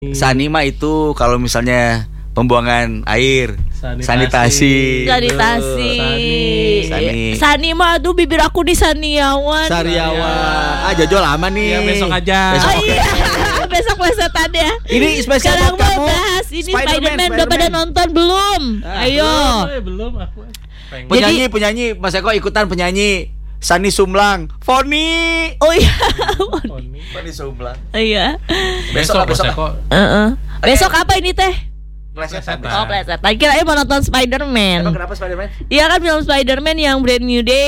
Sanima itu kalau misalnya pembuangan air, sanitasi. Sanima tuh bibir aku di Saniawan. Sariawan. Jojo lama nih. Ya, besok aja. Besok plesetan ya. Ini spesial sekarang buat kamu. bahas ini Spider-Man udah pada nonton belum? Ayo. Belum aku. Penyanyi Mas Eko ikutan penyanyi. Sani Sumlang, Foni. Oh iya. Foni Sumlang. Iya. Besok. Besok apa ini teh? Plesetan. Oh, plesetan. Kirain mau nonton Spider-Man. Emang kenapa Spider-Man? Iya kan film Spider-Man yang Brand New Day.